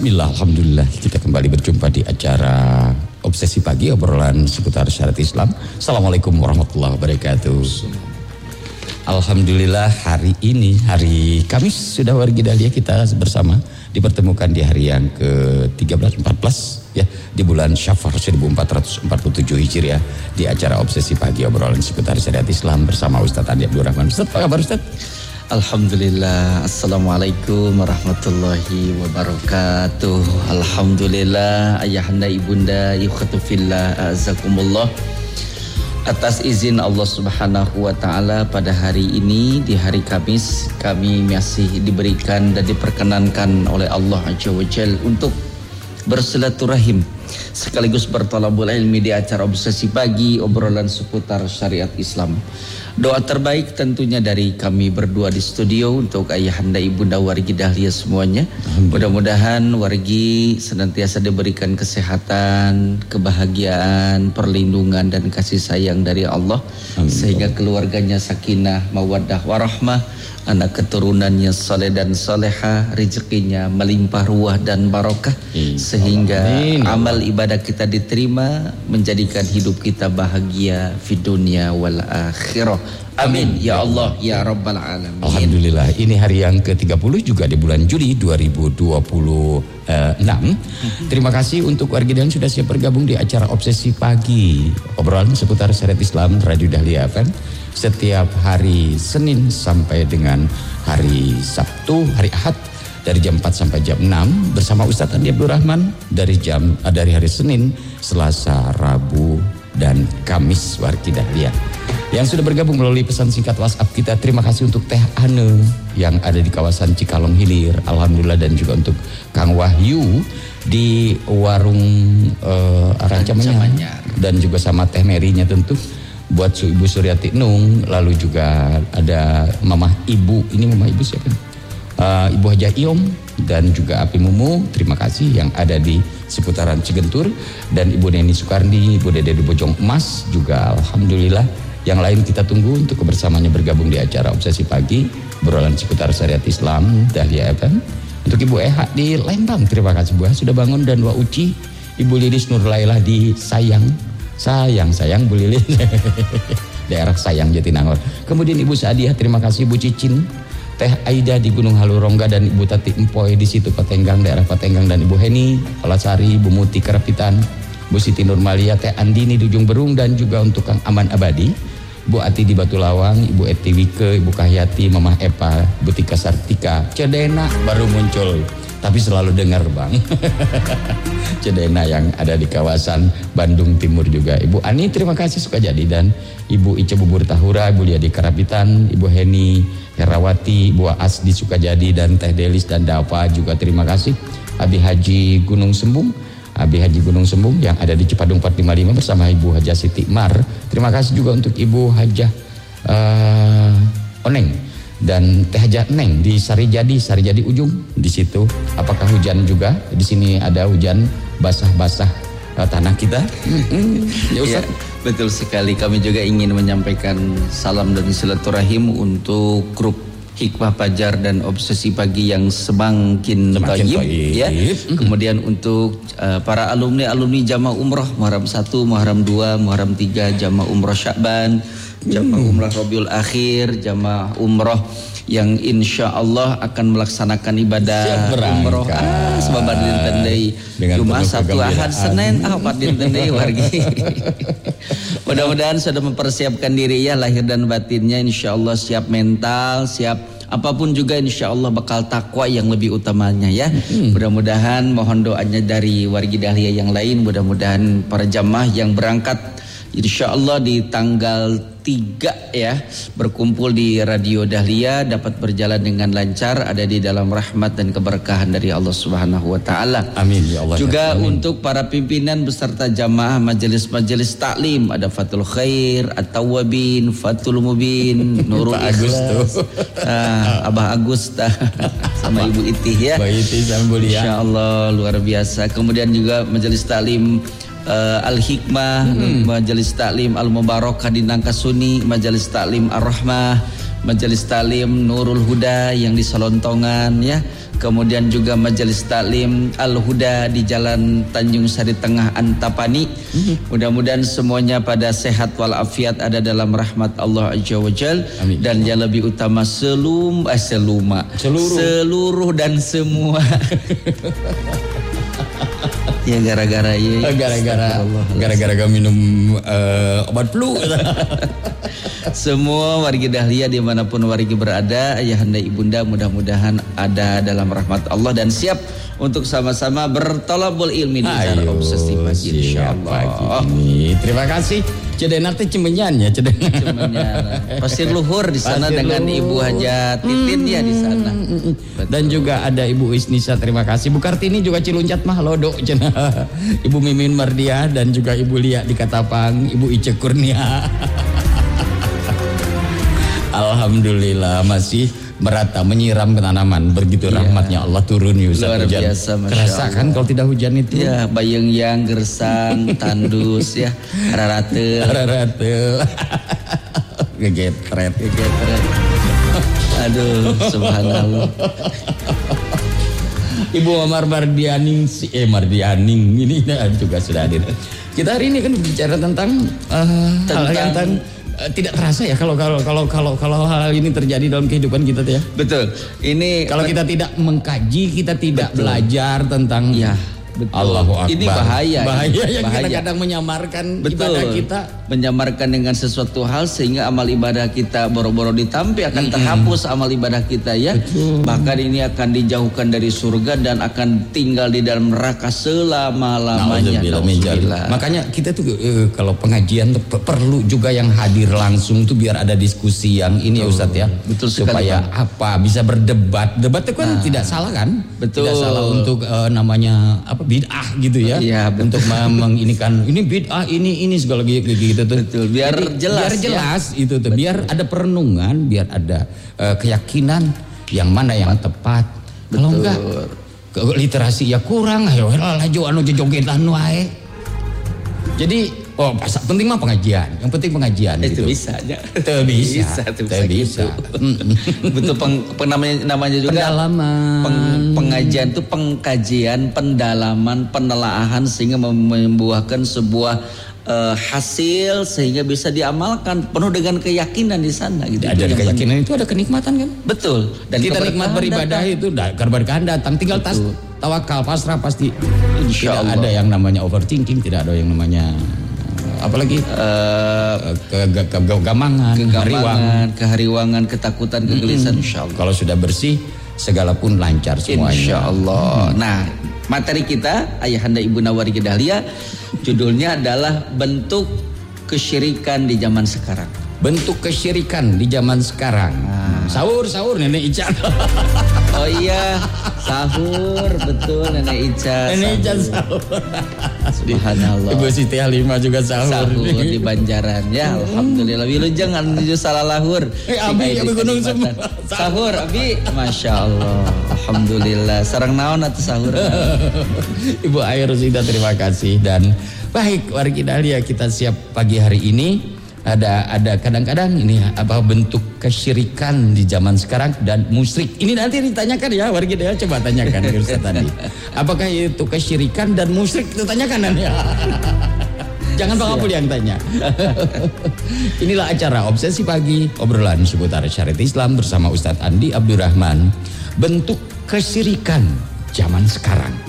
Bismillah, alhamdulillah kita kembali berjumpa di acara Obsesi Pagi, obrolan seputar syariat Islam. Assalamualaikum warahmatullahi wabarakatuh. Alhamdulillah hari ini, hari Kamis, sudah wargi dahlia kita bersama dipertemukan di hari yang ke-13-14 ya, di bulan Syafar 1447 Hijriah di acara Obsesi Pagi, obrolan seputar syariat Islam bersama Ustaz Andi Abdul Rahman. Ustaz, apa kabar Ustaz? Alhamdulillah, assalamualaikum warahmatullahi wabarakatuh. Alhamdulillah, ayahanda ibunda yukhatu-fillah, azakumullah. Atas izin Allah Subhanahu wa taala, pada hari ini di hari Kamis kami masih diberikan dan diperkenankan oleh Allah Azza wa Jalla untuk bersilaturahim sekaligus berthalabul ilmi di acara Obsesi Pagi, obrolan seputar syariat Islam. Doa terbaik tentunya dari kami berdua di studio untuk ayahanda ibunda wargi dahlia semuanya. Mudah-mudahan wargi senantiasa diberikan kesehatan, kebahagiaan, perlindungan dan kasih sayang dari Allah. Amin. Sehingga keluarganya sakinah, mawaddah, warahmah, anak keturunannya saleh dan saleha, rezekinya melimpah ruah dan barokah, sehingga amal ibadah kita diterima, menjadikan hidup kita bahagia di dunia wal akhirah. Amin ya Allah ya Rabbal Alamin. Alhamdulillah, ini hari yang ke-30 juga di bulan Juli 2026. Terima kasih untuk warga dan sudah siap bergabung di acara Obsesi Pagi, obrolan seputar syariat Islam Radio Dahlia FM setiap hari Senin sampai dengan hari Sabtu, hari Ahad dari jam 4 sampai jam 6 bersama Ustaz Andi Abdul Rahman dari hari Senin, Selasa, Rabu dan Kamis wargi dahlia. Yang sudah bergabung melalui pesan singkat WhatsApp kita, terima kasih untuk Teh Ane yang ada di kawasan Cikalong Hilir, alhamdulillah, dan juga untuk Kang Wahyu di warung Rancamanyar, dan juga sama Teh Merinya tentu buat Ibu Suryati Nung, lalu juga ada Mamah Ibu, ini Mamah Ibu siapa? Ibu Haja Iom dan juga Api Mumu, terima kasih yang ada di seputaran Cigentur, dan Ibu Neni Sukarni, Ibu Dede di Bojong Emas juga alhamdulillah. Yang lain kita tunggu untuk kebersamaannya bergabung di acara Obsesi Pagi, obrolan seputar syariat Islam Dahlia FM. Untuk Ibu Eha di Lembang, terima kasih Bu sudah bangun, dan Wa Uci, Ibu Lilis Nurlailah di Sayang Bu Lilis daerah Sayang Jatinangor. Kemudian Ibu Saadiah, terima kasih. Ibu Cicin, Teh Aida di Gunung Halurongga, dan Ibu Tati Empoy di situ Patenggang, daerah Patenggang, dan Ibu Heni Palasari, Ibu Muti Kerapitan, Bu Siti Nurmalia, Teh Andini di Ujung Berung, dan juga untuk Kang Aman Abadi, Bu Ati di Batu Lawang, Ibu Eti Wike, Ibu Kahyati, Mamah Epa, Bu Tika Sartika. Cedena baru muncul, tapi selalu dengar Bang. Cedena yang ada di kawasan Bandung Timur juga. Ibu Ani terima kasih suka jadi, dan Ibu Ice Bubur Tahura, Ibu Lia di Karapitan, Ibu Heni Herawati, Bu As di Sukajadi, dan Teh Delis dan Dava juga terima kasih. Abi Haji Gunung Sembung, Abi Haji Gunung Sembung yang ada di Cipadung 455 bersama Ibu Haja Siti Mar. Terima kasih juga untuk Ibu Hajah Oneng dan Teh Hajah Neng di Sarijadi Ujung di situ. Apakah hujan juga? Di sini ada hujan basah-basah tanah kita. Ya, betul sekali. Kami juga ingin menyampaikan salam dan silaturahim untuk grup Hikmah Fajar dan Obsesi Pagi yang semakin thayyib ya. Kemudian untuk para alumni Jamaah Umroh Muharram 1, Muharram 2, Muharram 3, Jamaah Umroh Sya'ban, Jamaah Umroh Rabiul Akhir, Jamaah Umroh yang insya Allah akan melaksanakan ibadah umroh sebab dinten deui Jumat, Sabtu, Ahad, Senin, Ahad dinten deui wargi. Mudah-mudahan sudah mempersiapkan diri ya, lahir dan batinnya insya Allah siap mental, siap apapun juga insya Allah bakal takwa yang lebih utamanya ya. Mudah-mudahan mohon doanya dari wargi dahlia yang lain, mudah-mudahan para jamaah yang berangkat insya Allah di tanggal 3 ya berkumpul di Radio Dahlia dapat berjalan dengan lancar, ada di dalam rahmat dan keberkahan dari Allah Subhanahu wa taala. Amin ya Allah. Juga untuk para pimpinan beserta jamaah majelis-majelis taklim, ada Fatul Khair, At-Tawwabin, Fatul Mubin, Nurul Ikhlas, Abah Agus sama Ibu Itih ya. Mbak Itih sama Bu Lia. Insyaallah luar biasa. Kemudian juga majelis taklim Al-Hikmah, Majelis Taklim Al-Mubarakah di Nangkasuni, Majelis Taklim Ar-Rahmah, Majelis Taklim Nurul Huda yang di Selontongan ya. kemudian juga Majelis Taklim Al-Huda di Jalan Tanjung Sari Tengah Antapani. Mudah-mudahan semuanya pada sehat walafiat, ada dalam rahmat Allah Azza wa Jal. Dan yang lebih utama seluruh dan semua. Ya gara-gara minum obat flu. Semua warga Dahlia dimanapun warga berada, ayahanda ibunda mudah-mudahan ada dalam rahmat Allah dan siap untuk sama-sama bertolabul ilmi di sana obsesi pagi insyaallah. Terima kasih. Cedena teh cemenyan ya, Pasir Luhur di sana dengan Ibu Haja Titin ya di sana. Dan juga ada Ibu Isnisa, terima kasih. Bu Kartini juga Ciluncat mah lodo cenah. Ibu Mimin Mardiah dan juga Ibu Lia di Katapang, Ibu Ice Kurnia. Alhamdulillah masih merata menyiram ke tanaman, begitu rahmatnya Allah turun luar biasa, kerasa kan kalau tidak hujan itu ya, bayang yang gersang tandus ya, rarate gegetret aduh subhanallah. Ibu Omar Mardianing ini juga sudah hadir. Kita hari ini kan bicara tentang hal yang tidak terasa ya kalau hal ini terjadi dalam kehidupan kita ya. Betul. Ini kalau kita tidak mengkaji, kita tidak belajar tentang betul. Allahu Akbar. Ini bahaya yang kadang-kadang menyamarkan ibadah kita, menyamarkan dengan sesuatu hal sehingga amal ibadah kita boro-boro ditampi akan terhapus amal ibadah kita ya. Betul. Bahkan ini akan dijauhkan dari surga dan akan tinggal di dalam neraka selama-lamanya. Makanya kita tuh kalau pengajian perlu juga yang hadir langsung tuh biar ada diskusi yang ini ya Ustadz ya. Betul sekali. Supaya bisa berdebat. Debat itu kan tidak salah kan? Betul. Tidak salah untuk namanya bid'ah gitu ya. Iya, untuk menginikan ini bid'ah ini segala gitu tuh. Betul. Biar jelas itu tuh. Biar ada perenungan, biar ada keyakinan yang mana yang tepat. Kalau enggak literasi ya kurang, ayo laju anu jogetan wae. Jadi penting mah pengajian. Yang penting pengajian itu gitu. Bisa aja. Bisa. Betul namanya juga pendalaman. Pengajian itu pengkajian, pendalaman, penelaahan sehingga membuahkan sebuah hasil sehingga bisa diamalkan penuh dengan keyakinan di sana gitu. Ada keyakinan itu ada kenikmatan kan? Betul. Dan kita nikmat beribadah itu keberkahan datang, tinggal tawakal, pasrah pasti. Tidak ada yang namanya overthinking, tidak ada yang namanya apalagi kegamangan, kehariwangan, ketakutan, kegelisahan. Insyaallah. Kalau sudah bersih, segala pun lancar semuanya. Insyaallah. Nah, materi kita ayahanda ibu warga Dahlia judulnya adalah bentuk kesyirikan di zaman sekarang. Bentuk kesyirikan di zaman sekarang. Sahur Nenek Ica. Oh iya, sahur betul Nenek Ica. Nenek Ica sahur. Subhanallah. Ibu Siti Halimah juga sahur di Banjaran ya. Alhamdulillah. Wilujeng anu salah lahur. Abi gunung semua. Sahur Abi, masya Allah. Alhamdulillah. Sareng naon atuh sahur. Ibu Air Rosida terima kasih dan baik warga Dahlia kita siap pagi hari ini. Ada kadang-kadang ini bentuk kesyirikan di zaman sekarang dan musyrik. Ini nanti ditanyakan ya warga Dahlia, coba tanyakan ke Ustaz tadi. Apakah itu kesyirikan dan musyrik? Ditanyakan ya. Jangan Bang Apul yang tanya. Inilah acara Obsesi Pagi, obrolan seputar syariat Islam bersama Ustadz Andi Abdurrahman. Bentuk kesyirikan zaman sekarang.